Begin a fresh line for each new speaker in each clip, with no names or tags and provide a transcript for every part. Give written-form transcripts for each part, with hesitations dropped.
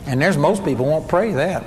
And there's most people won't pray that.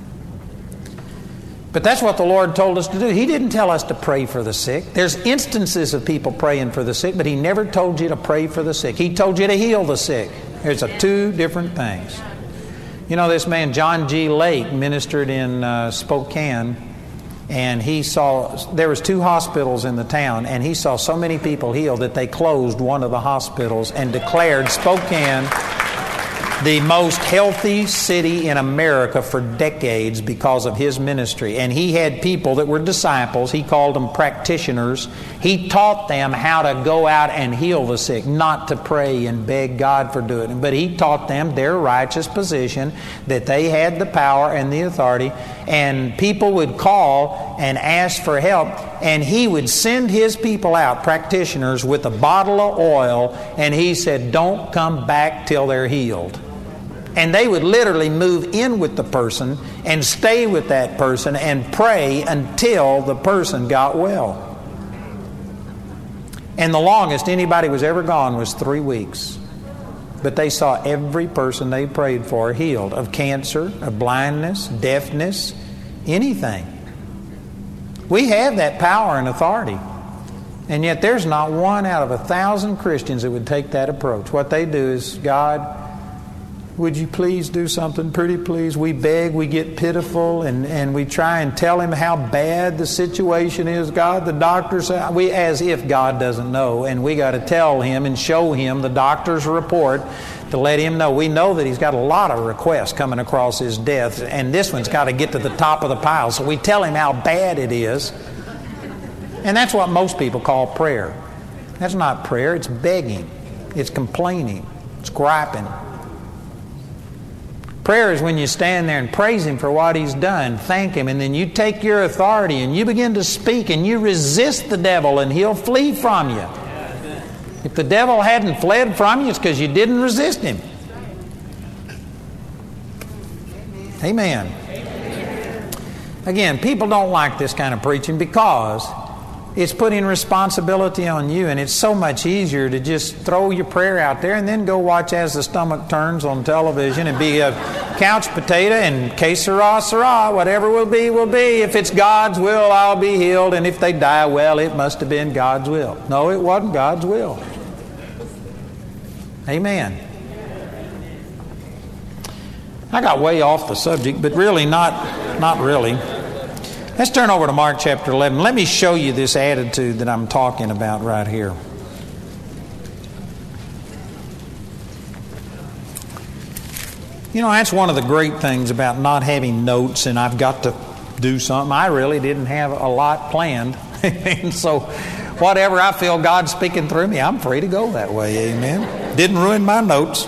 But that's what the Lord told us to do. He didn't tell us to pray for the sick. There's instances of people praying for the sick, but He never told you to pray for the sick. He told you to heal the sick. There's two different things. You know, this man John G. Lake ministered in Spokane, and he saw, there was 2 hospitals in the town, and he saw so many people healed that they closed one of the hospitals and declared Spokane the most healthy city in America for decades because of his ministry. And he had people that were disciples. He called them practitioners. He taught them how to go out and heal the sick, not to pray and beg God for doing it. But he taught them their righteous position, that they had the power and the authority. And people would call and ask for help, and he would send his people out, practitioners, with a bottle of oil, and he said, "Don't come back till they're healed." And they would literally move in with the person and stay with that person and pray until the person got well. And the longest anybody was ever gone was 3 weeks. But they saw every person they prayed for healed of cancer, of blindness, deafness, anything. We have that power and authority. And yet there's not one out of 1,000 Christians that would take that approach. What they do is, "God, would you please do something? Pretty please." We beg, we get pitiful, and we try and tell Him how bad the situation is. "God, the doctor said," as if God doesn't know, and we got to tell Him and show Him the doctor's report to let Him know. We know that He's got a lot of requests coming across His death, and this one's got to get to the top of the pile. So we tell Him how bad it is. And that's what most people call prayer. That's not prayer. It's begging. It's complaining. It's griping. Prayer is when you stand there and praise Him for what He's done, thank Him, and then you take your authority and you begin to speak and you resist the devil and he'll flee from you. If the devil hadn't fled from you, it's because you didn't resist him. Amen. Again, people don't like this kind of preaching because it's putting responsibility on you, and it's so much easier to just throw your prayer out there and then go watch As the Stomach Turns on television and be a couch potato and que sera, sera, whatever will be, will be. If it's God's will, I'll be healed, and if they die, well, it must have been God's will. No, it wasn't God's will. Amen. I got way off the subject, but really not really. Let's turn over to Mark chapter 11. Let me show you this attitude that I'm talking about right here. You know, that's one of the great things about not having notes and I've got to do something. I really didn't have a lot planned. And so whatever I feel God's speaking through me, I'm free to go that way. Amen. Didn't ruin my notes.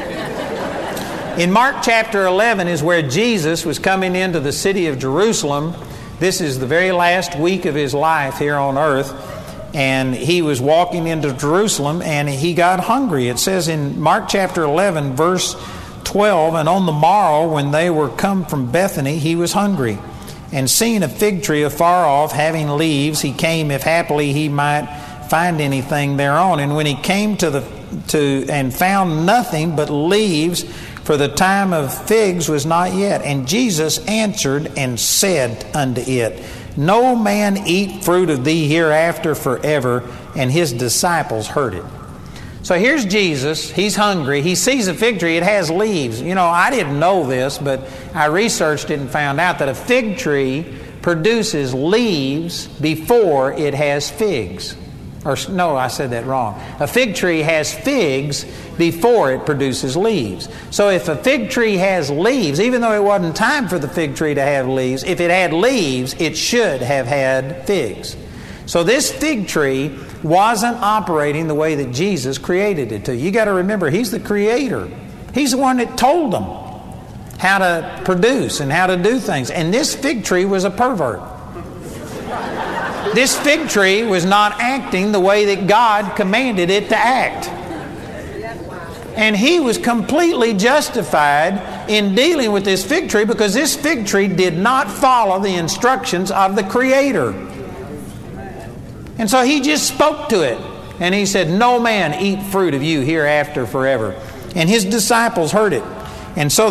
In Mark chapter 11 is where Jesus was coming into the city of Jerusalem. This is the very last week of His life here on earth, and He was walking into Jerusalem and He got hungry. It says in Mark chapter 11 verse 12, "And on the morrow when they were come from Bethany, He was hungry. And seeing a fig tree afar off, having leaves, He came, if haply He might find anything thereon. And when He came and found nothing but leaves, for the time of figs was not yet. And Jesus answered and said unto it, No man eat fruit of thee hereafter forever. And His disciples heard it." So here's Jesus. He's hungry. He sees a fig tree. It has leaves. You know, I didn't know this, but I researched it and found out that a fig tree produces leaves before it has figs. Or no, I said that wrong. A fig tree has figs before it produces leaves. So if a fig tree has leaves, even though it wasn't time for the fig tree to have leaves, if it had leaves, it should have had figs. So this fig tree wasn't operating the way that Jesus created it to. You got to remember, He's the Creator. He's the one that told them how to produce and how to do things. And this fig tree was a pervert. This fig tree was not acting the way that God commanded it to act. And He was completely justified in dealing with this fig tree because this fig tree did not follow the instructions of the Creator. And so He just spoke to it. And He said, No man eat fruit of you hereafter forever. And His disciples heard it. And so